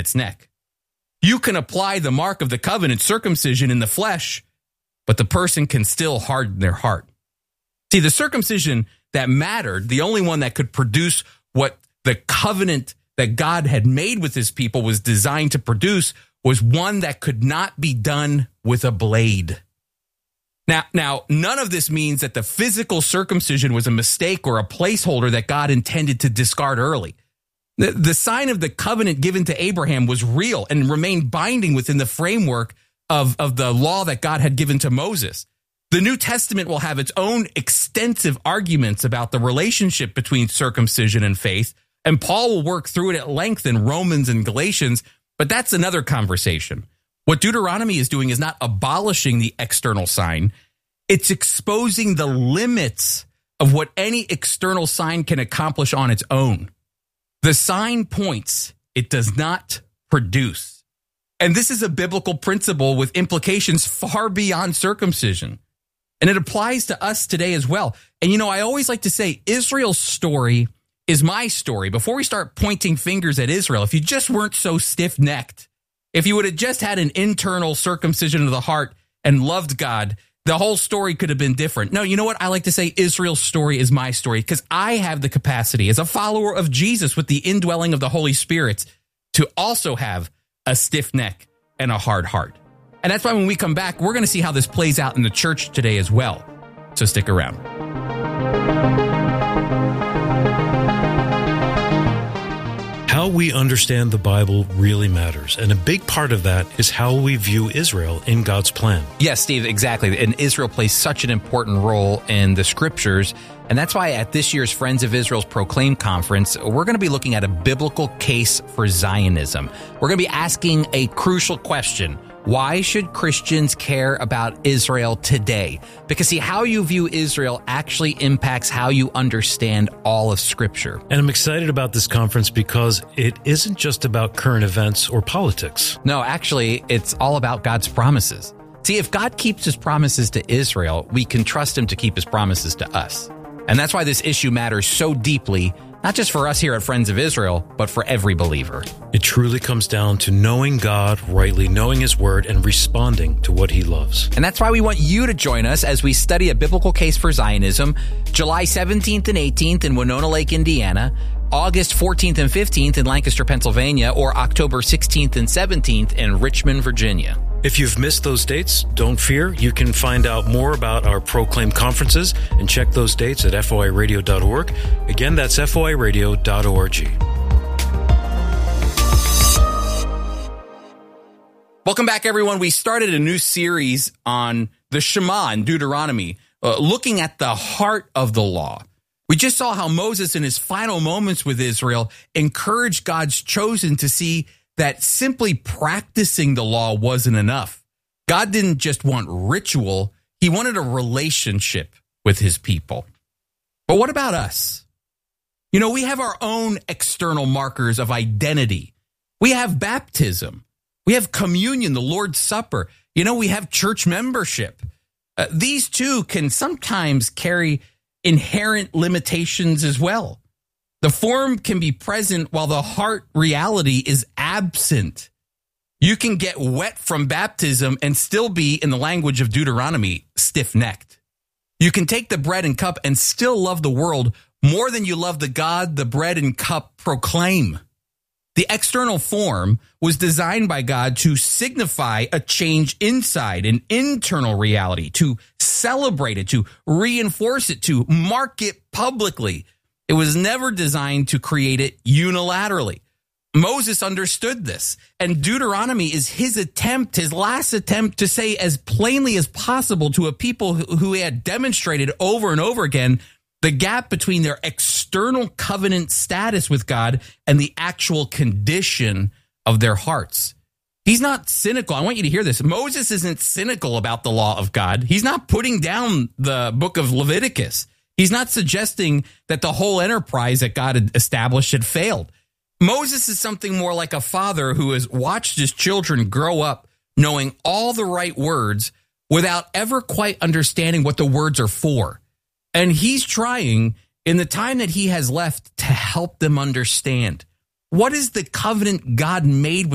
its neck. You can apply the mark of the covenant, circumcision, in the flesh, but the person can still harden their heart. See, the circumcision that mattered, the only one that could produce what the covenant that God had made with his people was designed to produce, was one that could not be done with a blade. Now, none of this means that the physical circumcision was a mistake or a placeholder that God intended to discard early. The sign of the covenant given to Abraham was real and remained binding within the framework of the law that God had given to Moses. The New Testament will have its own extensive arguments about the relationship between circumcision and faith, and Paul will work through it at length in Romans and Galatians, but that's another conversation. What Deuteronomy is doing is not abolishing the external sign. It's exposing the limits of what any external sign can accomplish on its own. The sign points, it does not produce. And this is a biblical principle with implications far beyond circumcision. And it applies to us today as well. And you know, I always like to say Israel's story is my story. Before we start pointing fingers at Israel, if you just weren't so stiff-necked, if you would have just had an internal circumcision of the heart and loved God, the whole story could have been different. No, you know what? I like to say Israel's story is my story because I have the capacity as a follower of Jesus with the indwelling of the Holy Spirit to also have a stiff neck and a hard heart. And that's why when we come back, we're going to see how this plays out in the church today as well. So stick around. How we understand the Bible really matters, and a big part of that is how we view Israel in God's plan. Yes, Steve, exactly. And Israel plays such an important role in the scriptures, and that's why at this year's Friends of Israel's Proclaim Conference, we're going to be looking at a biblical case for Zionism. We're going to be asking a crucial question. Why should Christians care about Israel today? Because see, how you view Israel actually impacts how you understand all of Scripture. And I'm excited about this conference because it isn't just about current events or politics. No, actually, it's all about God's promises. See, if God keeps his promises to Israel, we can trust him to keep his promises to us. And that's why this issue matters so deeply, not just for us here at Friends of Israel, but for every believer. It truly comes down to knowing God rightly, knowing his word, and responding to what he loves. And that's why we want you to join us as we study a biblical case for Zionism, July 17th and 18th in Winona Lake, Indiana, August 14th and 15th in Lancaster, Pennsylvania, or October 16th and 17th in Richmond, Virginia. If you've missed those dates, don't fear. You can find out more about our Proclaim conferences and check those dates at foiradio.org. Again, that's foiradio.org. Welcome back, everyone. We started a new series on the Shema in Deuteronomy, looking at the heart of the law. We just saw how Moses, in his final moments with Israel, encouraged God's chosen to see that simply practicing the law wasn't enough. God didn't just want ritual, he wanted a relationship with his people. But what about us? You know, we have our own external markers of identity. We have baptism. We have communion, the Lord's Supper. You know, we have church membership. These two can sometimes carry inherent limitations as well. The form can be present while the heart reality is absent. You can get wet from baptism and still be, in the language of Deuteronomy, stiff-necked. You can take the bread and cup and still love the world more than you love the God the bread and cup proclaim. The external form was designed by God to signify a change inside, an internal reality, to celebrate it, to reinforce it, to mark it publicly. It was never designed to create it unilaterally. Moses understood this, and Deuteronomy is his attempt, his last attempt to say as plainly as possible to a people who had demonstrated over and over again the gap between their external covenant status with God and the actual condition of their hearts. He's not cynical. I want you to hear this. Moses isn't cynical about the law of God. He's not putting down the book of Leviticus. He's not suggesting that the whole enterprise that God had established had failed. Moses is something more like a father who has watched his children grow up knowing all the right words without ever quite understanding what the words are for. And he's trying, in the time that he has left, to help them understand. What is the covenant God made with